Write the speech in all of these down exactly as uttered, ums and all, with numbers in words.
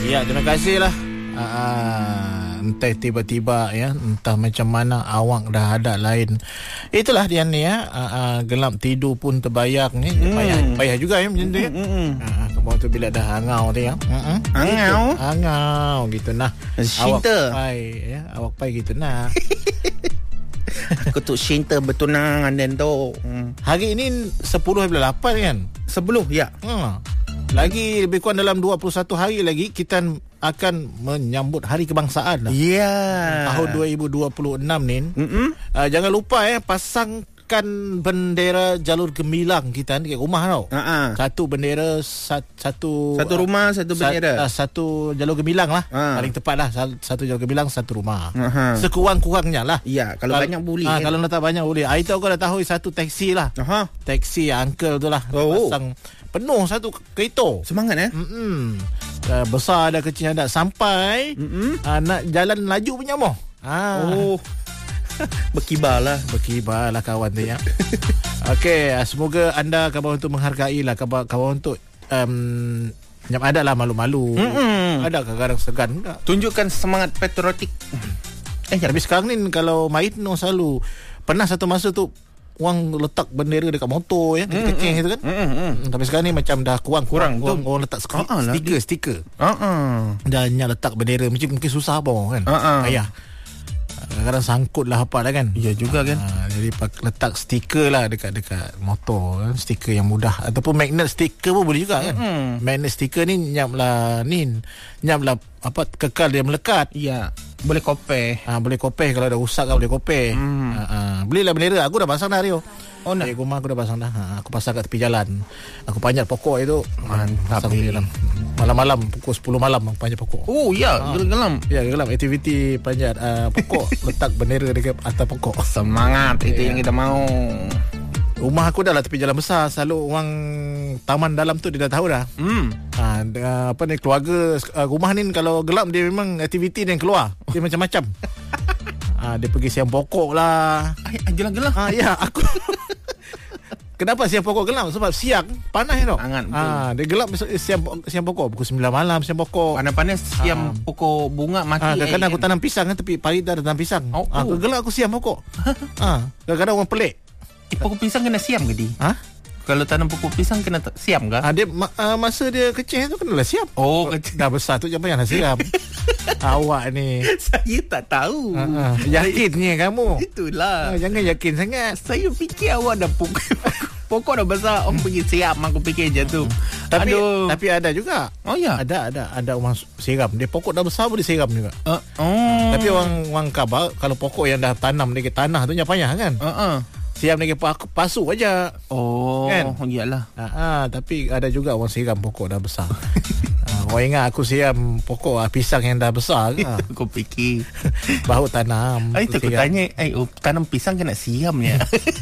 Ya, terima kasih lah. Uh, entah tiba-tiba ya, entah macam mana awak dah ada lain. Itulah dia ni ya. Uh, uh, gelap tidur pun terbayang ni. Hmm. Payah, payah juga ya macam tu ya. Hmm. Uh, kebawah tu bila dah hangau tu ya. Uh-uh. Hangau? Gitu. Hangau gitu nah. Cinta. Awak pai ya, awak pai gitu nah. Aku tu cinta bertunang dan tu. Hmm. Hari ini sepuluh bulan lapan kan? Sepuluh ya. Hmm. Lagi lebih kurang dalam dua puluh satu hari lagi kita akan menyambut Hari Kebangsaan lah. Ya. Yeah. Tahun dua ribu dua puluh enam ni. Uh, jangan lupa ya, pasangkan bendera jalur gemilang kita dekat rumah tau. Uh-uh. Satu bendera sat, satu satu rumah satu bendera. Sat, uh, satu jalur gemilang lah. Uh. Paling tepat lah, satu jalur gemilang satu rumah. Uh-huh. Sekurang-kurangnya lah. Ya, kalau, kalau banyak boleh. Uh, kan? Kalau tak banyak boleh. Hari tu aku dah tahu satu taksi lah. Uh-huh. Taksi uncle tu lah. Oh. Pasang penuh satu kereta. Semangat eh? Mm-mm. Uh, besar ada, kecil ada, sampai uh, nak jalan laju punya moh. Ah. Oh. Berkibar lah. Berkibar lah kawan tu ya. Okey, uh, semoga anda kawan untuk menghargai lah kawan, kawan untuk um, yang ada lah malu-malu. Mm-mm. Ada kadang-kadang segan tak? Tunjukkan semangat patriotik. Eh, tapi sekarang ni kalau main no selalu pernah satu masa tu orang letak bendera dekat motor ya, kecil-kecil mm, gitu kan. Mm, mm. Tapi sekarang ni macam dah kurang-kurang. Orang, orang letak skri- uh-uh, stiker, stiker. Uh-uh. Dan yang letak bendera mungkin, mungkin susah apa kan. Uh-uh. Ayah. Kadang-kadang sangkut lah apa lah kan. Ya juga kan. Uh, jadi letak stiker lah dekat-dekat motor kan. Stiker yang mudah. Ataupun magnet stiker pun boleh juga kan. Mm. Magnet stiker ni nyap lah ni. Nyap lah apa, kekal dia melekat. Ya. Boleh kopeh. Ah, boleh kopeh. Kalau dah rusak kan boleh kopeh. Hmm. Ah, ah. Belilah bendera. Aku dah pasang dah Rio. Oh nak? Di rumah aku dah pasang dah. Ha, aku pasang kat tepi jalan. Aku panjat pokok itu. Mantap. Malam-malam pukul sepuluh malam aku panjat pokok. Oh ya, ha. Gelam. Ya, gelam. Aktiviti panjat uh, pokok. Letak bendera dekat atas pokok. Semangat. Itu ya. Yang kita mau. Rumah aku dah lah tepi jalan besar. Selalu orang taman dalam tu dia dah tahu dah. Hmm. Ha, apa ni, keluarga uh, rumah ni kalau gelap dia memang aktiviti dia yang keluar. Dia macam-macam. Ha, dia pergi siang pokok lah. Ay, gelam-gelam. Ha, ya, aku. Kenapa siang pokok gelap? Sebab siang panas tau. Hangat. Ha, dia gelap siang, siang pokok pukul sembilan malam siang pokok. Panas-panas siang ha. Pokok bunga mati. Ha, kadang-kadang aku tanam pisang kan, tepi parit dah tanam pisang. Oh, ha, aku gelap aku siang pokok. Ha, kadang-kadang orang pelik. Eh, pokok pisang kena siam ke di? Ha? Kalau tanam pokok pisang kena t- siam ke? Ha, dia ma- uh, masa dia kecil tu kenalah siam. Oh, kecil. Dah besar tu jangan payahlah siam. Awak ni. Saya tak tahu. Ha, ha. Yakinnya kamu. Itulah. Ha, jangan yakin sangat. Saya fikir awak dah pokok pokok dah besar, orang hmm. pergi siam, aku fikir je tu. Tapi Aduh. tapi ada juga. Oh ya. Ada ada ada orang siram. Dia pokok dah besar boleh siram juga. Uh, oh. Tapi orang orang khabar kalau pokok yang dah tanam dekat tanah tu jangan payah kan? Ha uh-uh. Siam dekat pasuk aja. Oh, kan? Iyalah. Ha, ha, tapi ada juga orang siram pokok dah besar. Ha, orang ingat aku siram pokok ah, pisang yang dah besar ke? Ha. Aku fikir baru tanam. Ay, itu aku tanya, eh oh, tanam pisang kena siram ya.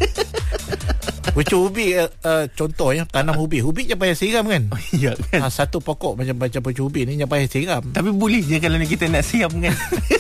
Pucuk ubi uh, uh, contoh ya, tanam ubi. Ubi jangan payah siram kan? Oh, iya kan. Ha, satu pokok macam macam pucuk ubi ni jangan payah siram. Tapi boleh je kalau kita nak siram kan.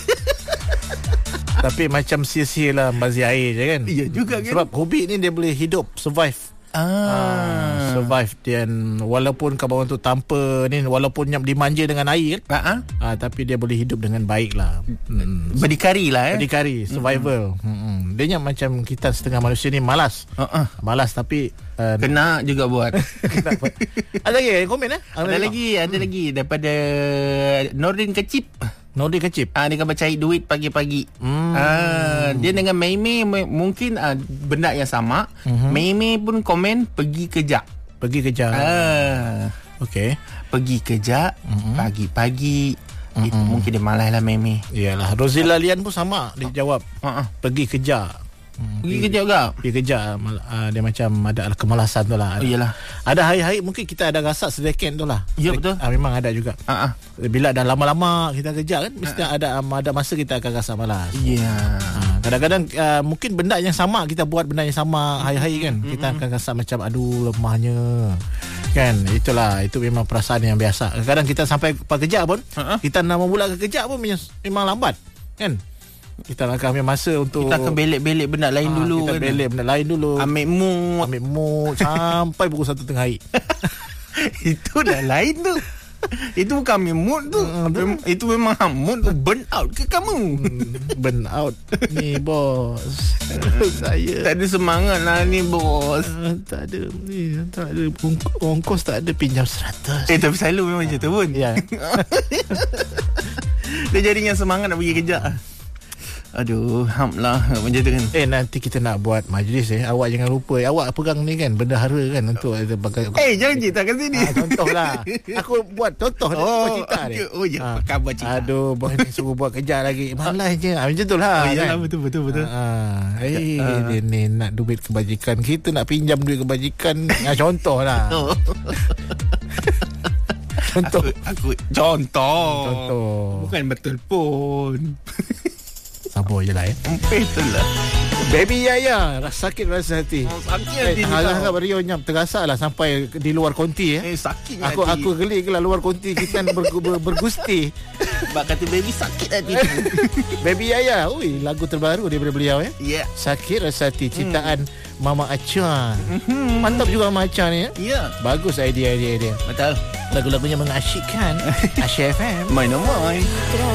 Tapi macam sia-sia lah bazir air je kan. Iya juga kan. Sebab ubi ni dia boleh hidup, survive. Ah, uh, survive. Dan walaupun kawan tu tanpa ni, walaupun nyap dimanja dengan air kan, uh-huh. uh, tapi dia boleh hidup dengan baik lah. hmm. Berdikari lah eh. Berdikari, survival. hmm. Hmm. Dia nyap macam kita setengah manusia ni malas. uh-uh. Malas tapi uh, kena juga buat. Ada lagi komen eh? Ada, ada lagi Ada hmm. lagi daripada Nordin Kecip. Nordin Kecip. Ah, dia akan cari duit pagi-pagi. Hmm. Ah, dia dengan Maimi mungkin ah, benda yang sama. Mm-hmm. Maimi pun komen pergi kerja. Pergi kerja. Ah. Okey. Pergi kerja mm-hmm. pagi-pagi. Mm-hmm. Itu mungkin dia malas lah Maimi. Iyalah. Rozila Lian pun sama dia jawab. Uh-uh. Pergi kerja. Hmm, pergi kerja juga. Pergi kerja uh, dia macam ada kemalasan tu lah. Oh, iyalah. Ada hari-hari mungkin kita ada rasa sedikit tu lah. Ya betul. Uh, memang ada juga. Uh-uh. Bila dah lama-lama kita kerja kan, mesti uh-uh. ada um, ada masa kita akan rasa malas. Ya. Yeah. Uh, kadang-kadang uh, mungkin benda yang sama kita buat benda yang sama hari-hari kan, mm-hmm. kita akan rasa macam aduh lemahnya. Kan, itulah, itu memang perasaan yang biasa. Kadang kita sampai kerja pun, uh-uh. kita nak memula ke kerja pun memang lambat. Kan? Kita akan ambil masa untuk kita akan belik-belik benda lain ha, dulu kita kan? belik benda lain dulu, ambil mood ambil mood sampai pukul satu tengah hari. Itu dah lain tu. Itu bukan mood tu. Uh, Mem- itu memang mood tu. Burn out ke kamu? Burn out ni bos. Saya Tak ada semangat lah ni bos. uh, Tak ada ni, tak ada ongkos, ongkos tak ada, pinjam seratus. Eh tapi selalu memang macam tu pun. Ya. Dia jadinya semangat nak pergi kerja. Aduh, ham lah macam tu kan. Eh nanti kita nak buat majlis eh. Awak jangan lupa. Eh, awak pegang ni kan, bendahara kan untuk ada bagai. Eh jangan cerita kat sini. Ah, contoh lah. Aku buat contoh dia Oh, cerita okay. dia. Oh ya, Ah. pakai buat cerita. Aduh, bos ni suruh buat kerja lagi. Malas je. Ah, macam tu lah. Oh, yalah, kan? betul betul betul. Ah, eh, Ah. dia ni nak duit kebajikan. Kita nak pinjam duit kebajikan. Ah, contoh lah. Oh. Contoh. Aku, aku contoh. Contoh. Bukan betul pun. Sabar je lah eh. Betul lah. Baby Yaya, rasa sakit rasa hati. Oh, sakit Eh, hati ni harap-harap tau. Rio nyam terasa lah sampai di luar konti eh. Eh sakit Aku hati. aku geli ke lah luar konti kita ber, ber, bergusti. Sebab kata baby sakit hati tu. Baby Yaya, ui lagu terbaru daripada beliau eh. Ya. Sakit rasa hati ciptaan hmm. Mama Acha. Hmm. Mantap juga Mama Acha ni eh. Ya. Bagus idea-idea dia. Betul. Lagu-lagunya mengasyikkan. Asyik F M. Main no main.